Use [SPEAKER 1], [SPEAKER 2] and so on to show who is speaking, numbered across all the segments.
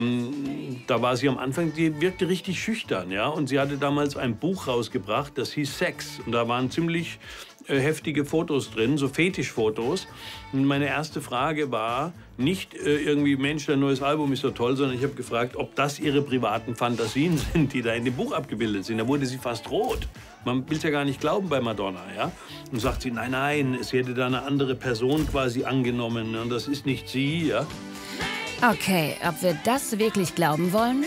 [SPEAKER 1] Da war sie am Anfang, die wirkte richtig schüchtern, ja. Und sie hatte damals ein Buch rausgebracht, das hieß Sex. Und da waren ziemlich heftige Fotos drin, so Fetischfotos. Und meine erste Frage war nicht irgendwie, Mensch, dein neues Album ist so toll, sondern ich habe gefragt, ob das ihre privaten Fantasien sind, die da in dem Buch abgebildet sind. Da wurde sie fast rot. Man will es ja gar nicht glauben bei Madonna, ja. Und sagt sie, nein, nein, sie hätte da eine andere Person quasi angenommen und das ist nicht sie, ja.
[SPEAKER 2] Okay, ob wir das wirklich glauben wollen?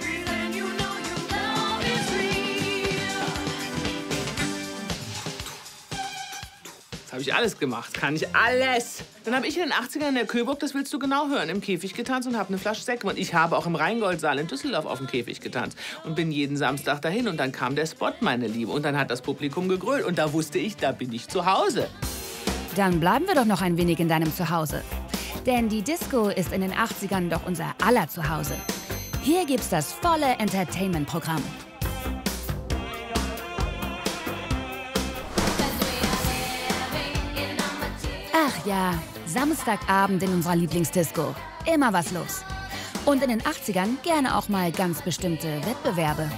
[SPEAKER 3] Das habe ich alles gemacht, kann ich alles. Dann habe ich in den 80ern in der Köburg, das willst du genau hören, im Käfig getanzt und habe eine Flasche Sekt. Und ich habe auch im Rheingoldsaal in Düsseldorf auf dem Käfig getanzt und bin jeden Samstag dahin. Und dann kam der Spot, meine Liebe, und dann hat das Publikum gegrölt. Und da wusste ich, da bin ich zu Hause.
[SPEAKER 2] Dann bleiben wir doch noch ein wenig in deinem Zuhause. Denn die Disco ist in den 80ern doch unser aller Zuhause. Hier gibt's das volle Entertainment-Programm. Ach ja, Samstagabend in unserer Lieblingsdisco. Immer was los. Und in den 80ern gerne auch mal ganz bestimmte Wettbewerbe.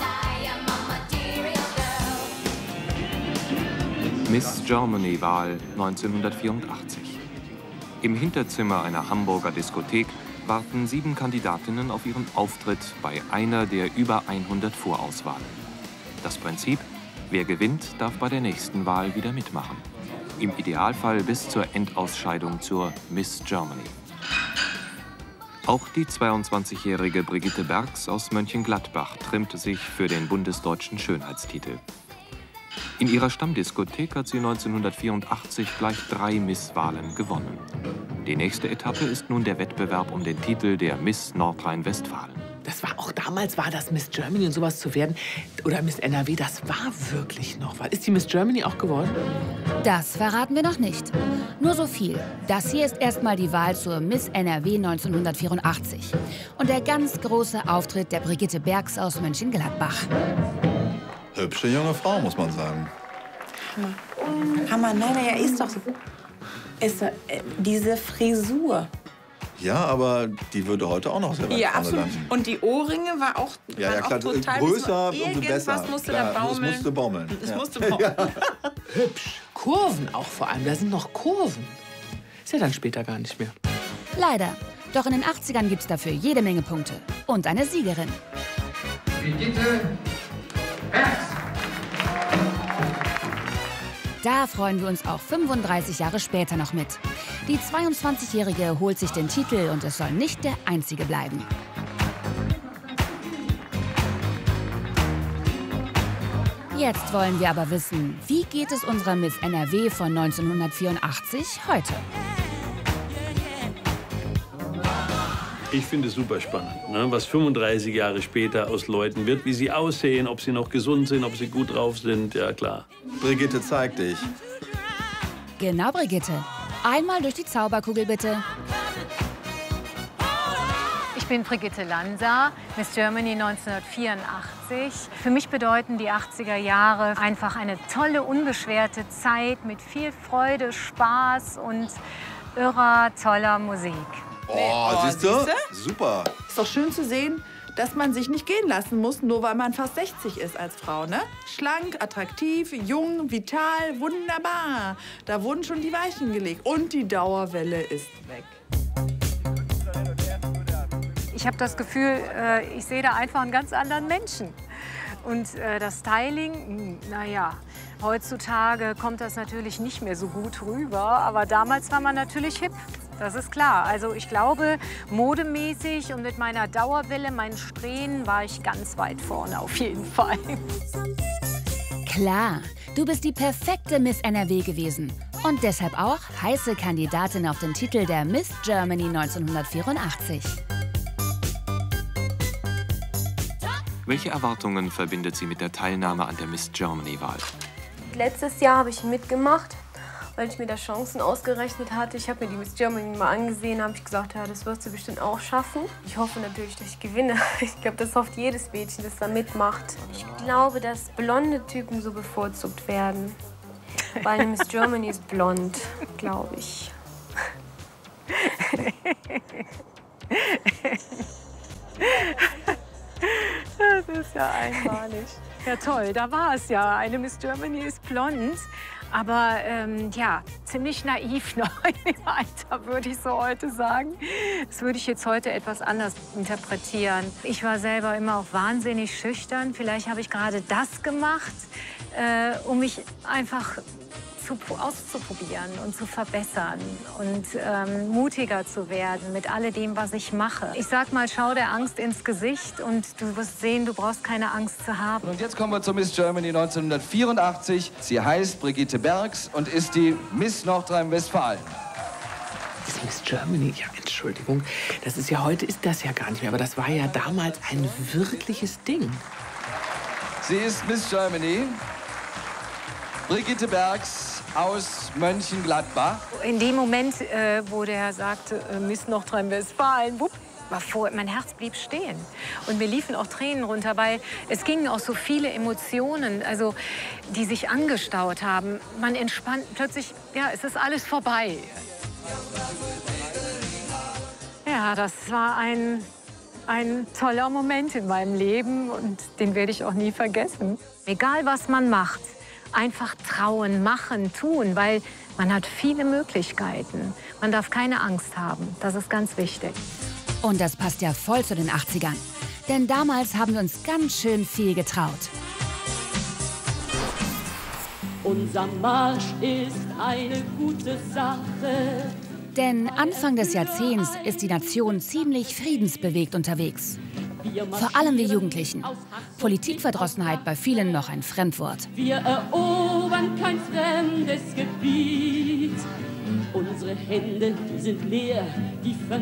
[SPEAKER 4] Miss Germany-Wahl 1984. Im Hinterzimmer einer Hamburger Diskothek warten 7 Kandidatinnen auf ihren Auftritt bei einer der über 100 Vorauswahlen. Das Prinzip: Wer gewinnt, darf bei der nächsten Wahl wieder mitmachen. Im Idealfall bis zur Endausscheidung zur Miss Germany. Auch die 22-jährige Brigitte Bergs aus Mönchengladbach trimmt sich für den bundesdeutschen Schönheitstitel. In ihrer Stammdiskothek hat sie 1984 gleich 3 Misswahlen gewonnen. Die nächste Etappe ist nun der Wettbewerb um den Titel der Miss Nordrhein-Westfalen.
[SPEAKER 3] Das war auch damals, war das Miss Germany und sowas zu werden. Oder Miss NRW, das war wirklich noch was. Ist die Miss Germany auch geworden?
[SPEAKER 2] Das verraten wir noch nicht. Nur so viel. Das hier ist erstmal die Wahl zur Miss NRW 1984. Und der ganz große Auftritt der Brigitte Bergs aus Mönchengladbach.
[SPEAKER 5] Hübsche junge Frau, muss man sagen.
[SPEAKER 6] Hammer, nein, er ist doch so. Diese Frisur.
[SPEAKER 5] Ja, aber die würde heute auch noch sehr weit
[SPEAKER 6] Ja,
[SPEAKER 5] vorne
[SPEAKER 6] absolut.
[SPEAKER 5] landen.
[SPEAKER 6] Und die Ohrringe waren auch
[SPEAKER 5] Klar,
[SPEAKER 6] total
[SPEAKER 5] größer, umso
[SPEAKER 6] irgendwas
[SPEAKER 5] besser.
[SPEAKER 6] musste
[SPEAKER 5] Klar,
[SPEAKER 6] da baumeln.
[SPEAKER 5] Es musste baumeln.
[SPEAKER 6] Es
[SPEAKER 5] Ja.
[SPEAKER 6] musste baumeln.
[SPEAKER 3] Hübsch. Kurven auch vor allem. Da sind noch Kurven. Ist ja dann später gar nicht mehr.
[SPEAKER 2] Leider. Doch in den 80ern gibt's dafür jede Menge Punkte. Und eine Siegerin.
[SPEAKER 7] Brigitte Bergs.
[SPEAKER 2] Da freuen wir uns auch 35 Jahre später noch mit. Die 22-Jährige holt sich den Titel und es soll nicht der einzige bleiben. Jetzt wollen wir aber wissen, wie geht es unserer Miss NRW von 1984 heute?
[SPEAKER 1] Ich finde es super spannend, ne? Was 35 Jahre später aus Leuten wird, wie sie aussehen, ob sie noch gesund sind, ob sie gut drauf sind, ja klar.
[SPEAKER 5] Brigitte, zeig dich.
[SPEAKER 2] Genau, Brigitte. Einmal durch die Zauberkugel, bitte.
[SPEAKER 8] Ich bin Brigitte Lanza, Miss Germany 1984. Für mich bedeuten die 80er Jahre einfach eine tolle, unbeschwerte Zeit mit viel Freude, Spaß und irrer, toller Musik.
[SPEAKER 5] Oh, siehst du? Super.
[SPEAKER 6] Ist doch schön zu sehen, dass man sich nicht gehen lassen muss, nur weil man fast 60 ist als Frau, ne? Schlank, attraktiv, jung, vital, wunderbar. Da wurden schon die Weichen gelegt. Und die Dauerwelle ist weg.
[SPEAKER 8] Ich habe das Gefühl, ich sehe da einfach einen ganz anderen Menschen. Und das Styling, naja, heutzutage kommt das natürlich nicht mehr so gut rüber. Aber damals war man natürlich hip. Das ist klar. Also ich glaube, modemäßig und mit meiner Dauerwelle, meinen Strähnen, war ich ganz weit vorne auf jeden Fall.
[SPEAKER 2] Klar, du bist die perfekte Miss NRW gewesen. Und deshalb auch heiße Kandidatin auf den Titel der Miss Germany 1984.
[SPEAKER 4] Welche Erwartungen verbindet sie mit der Teilnahme an der Miss Germany-Wahl?
[SPEAKER 9] Letztes Jahr habe ich mitgemacht, weil ich mir da Chancen ausgerechnet hatte. Ich habe mir die Miss Germany mal angesehen, habe ich gesagt, ja, das wirst du bestimmt auch schaffen. Ich hoffe natürlich, dass ich gewinne. Ich glaube, das hofft jedes Mädchen, das da mitmacht. Ich glaube, dass blonde Typen so bevorzugt werden. Weil eine Miss Germany ist blond, glaube ich.
[SPEAKER 8] Das ist ja einmalig. Ja, toll, da war es ja. Eine Miss Germany ist blond. Aber ja, ziemlich naiv noch in dem Alter, würde ich so heute sagen. Das würde ich jetzt heute etwas anders interpretieren. Ich war selber immer auch wahnsinnig schüchtern. Vielleicht habe ich gerade das gemacht, um mich einfach auszuprobieren und zu verbessern und mutiger zu werden mit alledem, was ich mache. Ich sag mal, schau der Angst ins Gesicht und du wirst sehen, du brauchst keine Angst zu haben.
[SPEAKER 10] Und jetzt kommen wir zur Miss Germany 1984. Sie heißt Brigitte Bergs und ist die Miss Nordrhein-Westfalen.
[SPEAKER 3] Das Miss Germany, ja, Entschuldigung, das ist ja heute, ist das ja gar nicht mehr, aber das war ja damals ein wirkliches Ding.
[SPEAKER 10] Sie ist Miss Germany, Brigitte Bergs aus Mönchengladbach.
[SPEAKER 8] In dem Moment, wo der sagte, Miss Nordrhein-Westfalen, mein Herz blieb stehen. Und mir liefen auch Tränen runter, weil es gingen auch so viele Emotionen, also, die sich angestaut haben. Man entspannt plötzlich, ja, es ist alles vorbei. Ja, das war ein toller Moment in meinem Leben und den werde ich auch nie vergessen. Egal, was man macht, einfach trauen, machen, tun, weil man hat viele Möglichkeiten. Man darf keine Angst haben. Das ist ganz wichtig.
[SPEAKER 2] Und das passt ja voll zu den 80ern. Denn damals haben wir uns ganz schön viel getraut.
[SPEAKER 11] Unser Marsch ist eine gute Sache.
[SPEAKER 2] Denn Anfang des Jahrzehnts ist die Nation ziemlich friedensbewegt unterwegs. Vor allem wir Jugendlichen. Politikverdrossenheit bei vielen noch ein Fremdwort.
[SPEAKER 11] Wir erobern kein fremdes Gebiet. Unsere Hände sind leer, die